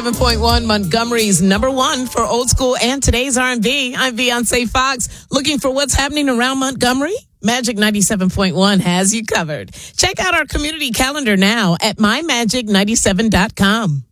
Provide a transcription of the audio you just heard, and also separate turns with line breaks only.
97.1, Montgomery's number one for old school and today's R&B. I'm Beyonce Fox. Looking for what's happening around Montgomery? Magic 97.1 has you covered. Check out our community calendar now at mymagic97.com.